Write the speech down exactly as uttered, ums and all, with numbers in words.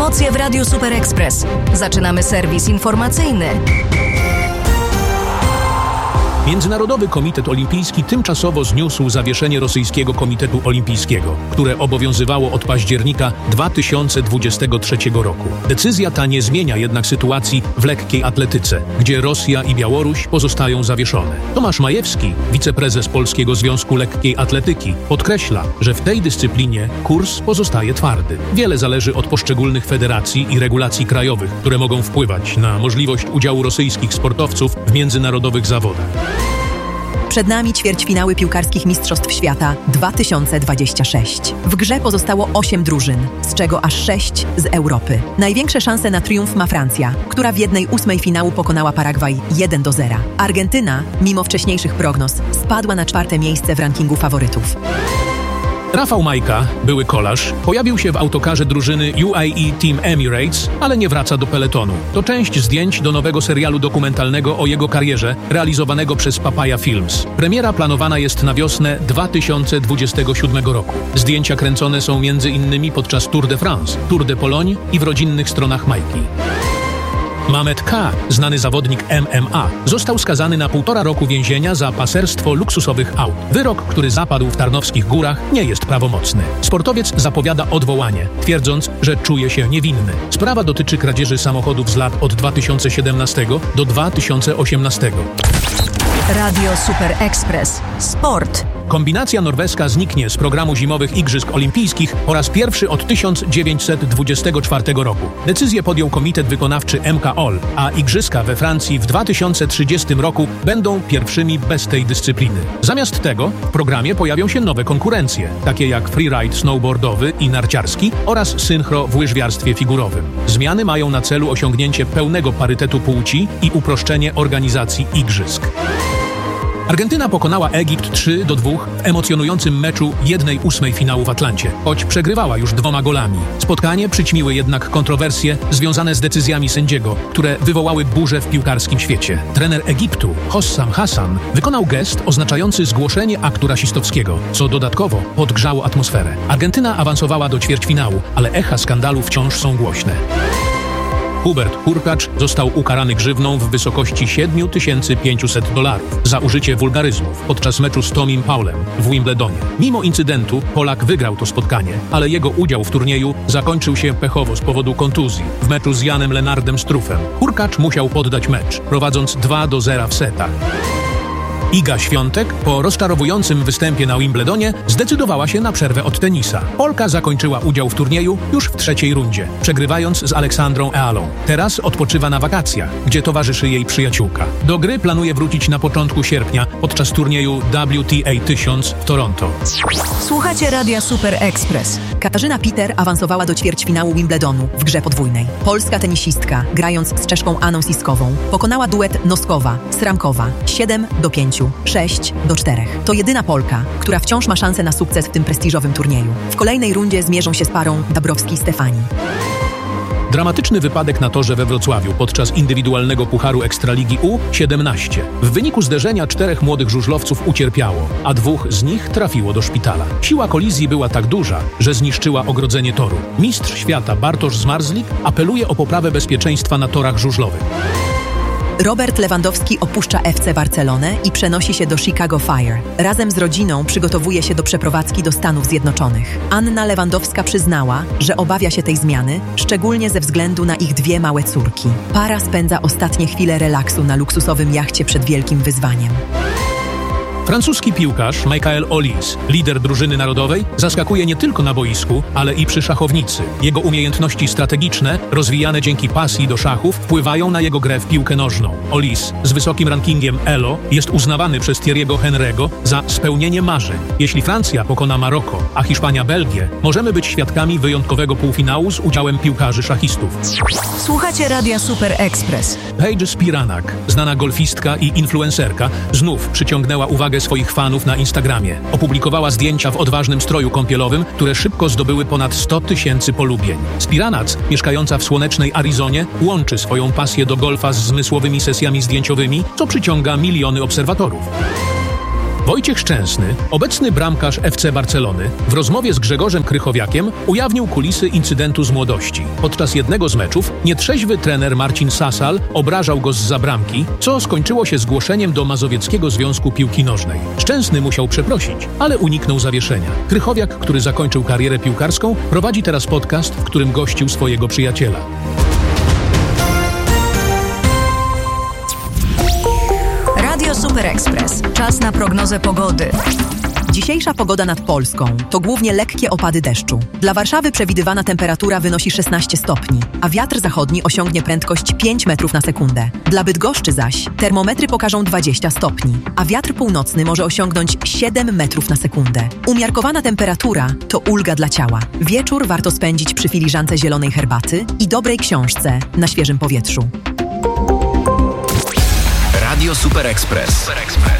Emocje w Radiu Super Express. Zaczynamy serwis informacyjny. Międzynarodowy Komitet Olimpijski tymczasowo zniósł zawieszenie rosyjskiego Komitetu Olimpijskiego, które obowiązywało od października dwa tysiące dwudziestego trzeciego roku. Decyzja ta nie zmienia jednak sytuacji w lekkiej atletyce, gdzie Rosja i Białoruś pozostają zawieszone. Tomasz Majewski, wiceprezes Polskiego Związku Lekkiej Atletyki, podkreśla, że w tej dyscyplinie kurs pozostaje twardy. Wiele zależy od poszczególnych federacji i regulacji krajowych, które mogą wpływać na możliwość udziału rosyjskich sportowców w międzynarodowych zawodach. Przed nami ćwierćfinały piłkarskich Mistrzostw Świata dwa tysiące dwudziesty szósty. W grze pozostało osiem drużyn, z czego aż sześć z Europy. Największe szanse na triumf ma Francja, która w jednej ósmej finału pokonała Paragwaj jeden do zera. Argentyna, mimo wcześniejszych prognoz, spadła na czwarte miejsce w rankingu faworytów. Rafał Majka, były kolarz, pojawił się w autokarze drużyny U A E Team Emirates, ale nie wraca do peletonu. To część zdjęć do nowego serialu dokumentalnego o jego karierze, realizowanego przez Papaya Films. Premiera planowana jest na wiosnę dwa tysiące dwudziestego siódmego roku. Zdjęcia kręcone są między innymi podczas Tour de France, Tour de Pologne i w rodzinnych stronach Majki. Mamet K., znany zawodnik M M A, został skazany na półtora roku więzienia za paserstwo luksusowych aut. Wyrok, który zapadł w Tarnowskich Górach, nie jest prawomocny. Sportowiec zapowiada odwołanie, twierdząc, że czuje się niewinny. Sprawa dotyczy kradzieży samochodów z lat od dwa tysiące siedemnastego do dwa tysiące osiemnastego. Radio Super Express. Sport. Kombinacja norweska zniknie z programu zimowych Igrzysk Olimpijskich po raz pierwszy od tysiąc dziewięćset dwudziestego czwartego roku. Decyzję podjął Komitet Wykonawczy M K O L, a Igrzyska we Francji w dwa tysiące trzydziestym roku będą pierwszymi bez tej dyscypliny. Zamiast tego w programie pojawią się nowe konkurencje, takie jak freeride snowboardowy i narciarski oraz synchro w łyżwiarstwie figurowym. Zmiany mają na celu osiągnięcie pełnego parytetu płci i uproszczenie organizacji Igrzysk. Argentyna pokonała Egipt trzy do dwóch w emocjonującym meczu jednej ósmej finału w Atlancie, choć przegrywała już dwoma golami. Spotkanie przyćmiły jednak kontrowersje związane z decyzjami sędziego, które wywołały burzę w piłkarskim świecie. Trener Egiptu, Hossam Hassan, wykonał gest oznaczający zgłoszenie aktu rasistowskiego, co dodatkowo podgrzało atmosferę. Argentyna awansowała do ćwierćfinału, ale echa skandalu wciąż są głośne. Hubert Hurkacz został ukarany grzywną w wysokości siedem tysięcy pięćset dolarów za użycie wulgaryzmów podczas meczu z Tomim Paulem w Wimbledonie. Mimo incydentu Polak wygrał to spotkanie, ale jego udział w turnieju zakończył się pechowo z powodu kontuzji w meczu z Janem Lenardem Struffem. Hurkacz musiał poddać mecz, prowadząc dwa do zera w setach. Iga Świątek po rozczarowującym występie na Wimbledonie zdecydowała się na przerwę od tenisa. Polka zakończyła udział w turnieju już w trzeciej rundzie, przegrywając z Aleksandrą Ealą. Teraz odpoczywa na wakacjach, gdzie towarzyszy jej przyjaciółka. Do gry planuje wrócić na początku sierpnia podczas turnieju W T A tysiąc w Toronto. Słuchacie Radia Super Express. Katarzyna Peter awansowała do ćwierćfinału Wimbledonu w grze podwójnej. Polska tenisistka, grając z Czeszką Aną Siskową, pokonała duet Noskowa-Sramkowa siedem do pięciu. sześć do czterech. To jedyna Polka, która wciąż ma szansę na sukces w tym prestiżowym turnieju. W kolejnej rundzie zmierzą się z parą Dabrowski-Stefani. Dramatyczny wypadek na torze we Wrocławiu podczas indywidualnego Pucharu Ekstraligi U siedemnaście. W wyniku zderzenia czterech młodych żużlowców ucierpiało, a dwóch z nich trafiło do szpitala. Siła kolizji była tak duża, że zniszczyła ogrodzenie toru. Mistrz świata Bartosz Zmarzlik apeluje o poprawę bezpieczeństwa na torach żużlowych. Robert Lewandowski opuszcza F C Barcelonę i przenosi się do Chicago Fire. Razem z rodziną przygotowuje się do przeprowadzki do Stanów Zjednoczonych. Anna Lewandowska przyznała, że obawia się tej zmiany, szczególnie ze względu na ich dwie małe córki. Para spędza ostatnie chwile relaksu na luksusowym jachcie przed wielkim wyzwaniem. Francuski piłkarz Michael Olise, lider drużyny narodowej, zaskakuje nie tylko na boisku, ale i przy szachownicy. Jego umiejętności strategiczne, rozwijane dzięki pasji do szachów, wpływają na jego grę w piłkę nożną. Olise, z wysokim rankingiem E L O, jest uznawany przez Thierry'ego Henry'ego za spełnienie marzeń. Jeśli Francja pokona Maroko, a Hiszpania Belgię, możemy być świadkami wyjątkowego półfinału z udziałem piłkarzy szachistów. Słuchacie Radia Super Express. Paige Spiranak, znana golfistka i influencerka, znów przyciągnęła uwagę swoich fanów na Instagramie. Opublikowała zdjęcia w odważnym stroju kąpielowym, które szybko zdobyły ponad sto tysięcy polubień. Spiranac, mieszkająca w słonecznej Arizonie, łączy swoją pasję do golfa z zmysłowymi sesjami zdjęciowymi, co przyciąga miliony obserwatorów. Wojciech Szczęsny, obecny bramkarz F C Barcelony, w rozmowie z Grzegorzem Krychowiakiem ujawnił kulisy incydentu z młodości. Podczas jednego z meczów nietrzeźwy trener Marcin Sasal obrażał go zza bramki, co skończyło się zgłoszeniem do Mazowieckiego Związku Piłki Nożnej. Szczęsny musiał przeprosić, ale uniknął zawieszenia. Krychowiak, który zakończył karierę piłkarską, prowadzi teraz podcast, w którym gościł swojego przyjaciela. Radio Super Express. Czas na prognozę pogody. Dzisiejsza pogoda nad Polską to głównie lekkie opady deszczu. Dla Warszawy przewidywana temperatura wynosi szesnaście stopni, a wiatr zachodni osiągnie prędkość pięć metrów na sekundę. Dla Bydgoszczy zaś termometry pokażą dwadzieścia stopni, a wiatr północny może osiągnąć siedem metrów na sekundę. Umiarkowana temperatura to ulga dla ciała. Wieczór warto spędzić przy filiżance zielonej herbaty i dobrej książce na świeżym powietrzu. Radio Super Express.